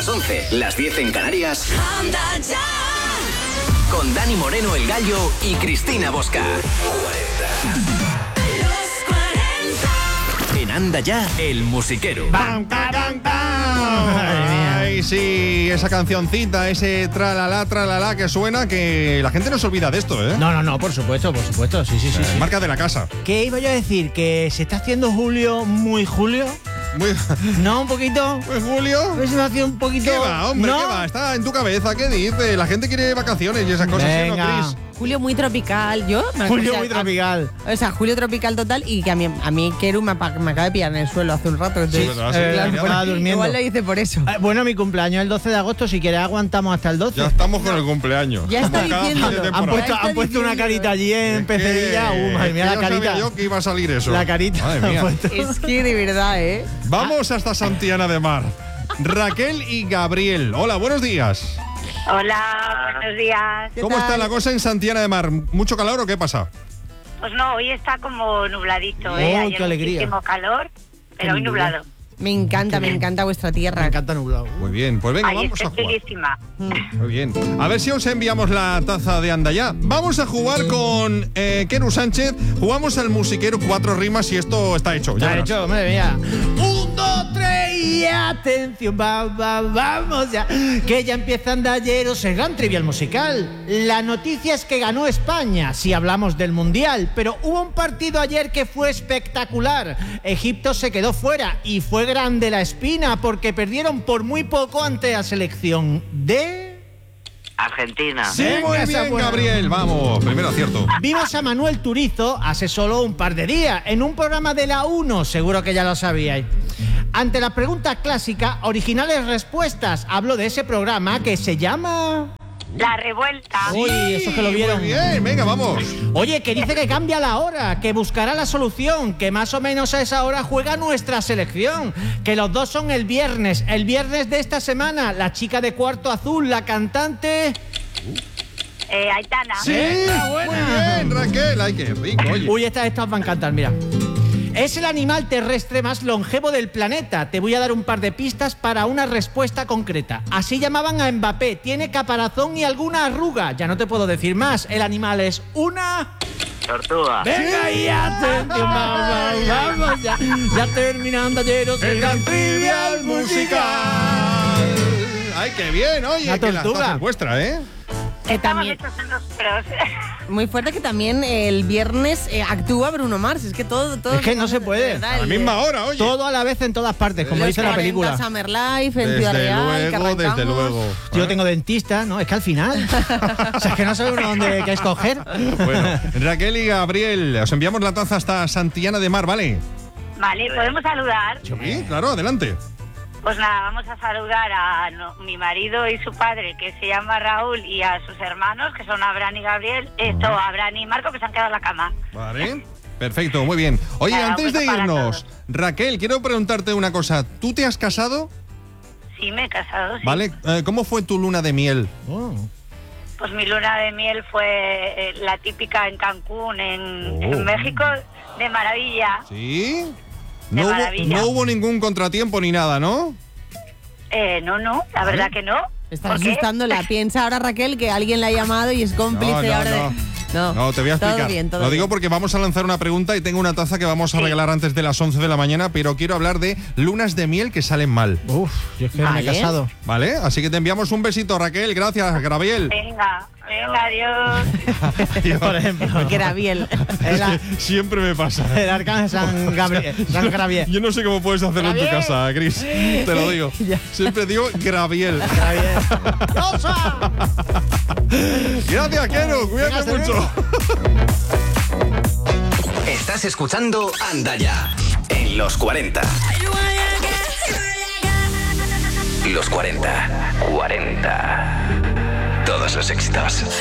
las 11, las 10 en Canarias. Anda ya. Con Dani Moreno, el Gallo, y Cristina Bosca. 40. En Anda ya, el musiquero. ¡Bam, bam, bam! Ay, sí, esa cancioncita, ese tralala que suena, que la gente no se olvida de esto, ¿eh? No, por supuesto, sí. Marca de la casa. ¿Qué iba yo a decir? ¿Que se está haciendo julio muy julio? ¿No, un poquito? Pues Julio. Pues se me hacía un poquito... ¿Qué va, hombre? ¿No? ¿Qué va? Está en tu cabeza, ¿qué dice? La gente quiere vacaciones y esas cosas, ¿sí, no, Cris? Julio muy tropical. Julio muy tropical. O sea, julio tropical total, y que a mí Keru me acaba de pillar en el suelo hace un rato. Sí, estaba durmiendo. Igual lo hice por eso. Bueno, mi cumpleaños es el 12 de agosto, si quieres aguantamos hasta el 12. Ya estamos con el cumpleaños. Ya está Cada diciendo. fin de temporada. Han puesto una carita allí en Pecerilla. Madre mía, la carita. Sabía yo que iba a salir eso. La carita. Madre mía. Es que de verdad, ¿eh? Vamos hasta Santillana de Mar. Raquel y Gabriel. Hola, buenos días. Hola, buenos días. ¿Cómo está la cosa en Santillana de Mar? ¿Mucho calor o qué pasa? Pues no, hoy está como nubladito, Oh, Ayer qué alegría. muchísimo calor, pero hoy nublado. Me encanta vuestra tierra. Me encanta nublado. Muy bien, pues venga, Ay, vamos a estoy jugar. chulísima. Muy bien. A ver si os enviamos la taza de Anda Ya. Vamos a jugar con Keru Sánchez. Jugamos al musiquero 4 rimas y esto está hecho. Ya Está verás. hecho, madre mía. 1, 2, 3 y atención, vamos ya. Que ya empieza Andayeros, el gran trivial musical. La noticia es que ganó España, si hablamos del Mundial. Pero hubo un partido ayer que fue espectacular. Egipto se quedó fuera y fue grande la espina porque perdieron por muy poco ante la selección de... Argentina. Sí, Venga, muy esa bien, buena. Gabriel. Vamos, primero acierto. Vimos a Manuel Turizo hace solo un par de días en un programa de la 1, seguro que ya lo sabíais. Ante la pregunta clásica, originales respuestas, hablo de ese programa que se llama... La revuelta. Uy, eso que lo vieron. Muy bien, venga, vamos. Oye, que dice que cambia la hora, que buscará la solución, que más o menos a esa hora juega nuestra selección, que los dos son el viernes de esta semana, la chica de cuarto azul, la cantante... Aitana. Sí, muy bien, Raquel. Ay, qué rico, oye. Uy, estas os van a encantar, mira. Es el animal terrestre más longevo del planeta. Te voy a dar un par de pistas para una respuesta concreta. Así llamaban a Mbappé. Tiene caparazón y alguna arruga. Ya no te puedo decir más. El animal es una... Tortuga. Venga y atención, vamos ya. Ya terminando ayeros el gran trivial musical. Ay, qué bien, oye. La que la tortuga. taza es vuestra, ¿eh? Que Estamos también, hechos unos pros. muy fuerte que también el viernes actúa Bruno Mars. Es que todo Es que no se puede. de verdad, A la misma hora, oye. Todo a la vez en todas partes, como los dice la 40 película. Summer Life, en Ciudad Real, que arrancamos. Desde luego. Yo tengo dentista, ¿no? Es que al final. O sea, es que no sabemos dónde qué escoger. Bueno, Raquel y Gabriel, os enviamos la taza hasta Santillana de Mar, ¿vale? Vale, ¿podemos saludar? Sí, claro, adelante. Pues nada, vamos a saludar a mi marido y su padre, que se llama Raúl, y a sus hermanos, que son Abraham y Gabriel, Abraham y Marco, que se han quedado en la cama. Vale. Perfecto, muy bien. Oye, Nada, antes un de beso para irnos, todos. Raquel, quiero preguntarte una cosa. ¿Tú te has casado? Sí, me he casado, sí. ¿Vale? ¿Cómo fue tu luna de miel? Pues mi luna de miel fue la típica en Cancún, en México, de maravilla. ¿Sí? De maravilla. No hubo ningún contratiempo ni nada, ¿no? No, la verdad que no. Está ¿Por qué? asustándola. Piensa ahora, Raquel, que alguien la ha llamado y es cómplice No, ahora no. de... No, No, te voy a explicar. Todo bien, todo Lo digo bien. porque vamos a lanzar una pregunta y tengo una taza que vamos a Sí. regalar antes de las 11 de la mañana, pero quiero hablar de lunas de miel que salen mal. Uf, yo es que no me he Vale. casado. ¿Vale? Así que te enviamos un besito, Raquel. Gracias, Gabriel. Venga, adiós. Por ejemplo. Porque era Biel. Siempre me pasa. El arcángel San Gabriel. San Gabriel. Yo no sé cómo puedes hacerlo en tu Gabriel. casa, Cris. Te lo digo. Siempre digo Graviel. Gracias, Kero. Cuídate mucho. Estás escuchando Anda Ya en los 40. Los 40. 40. Todos los éxitos.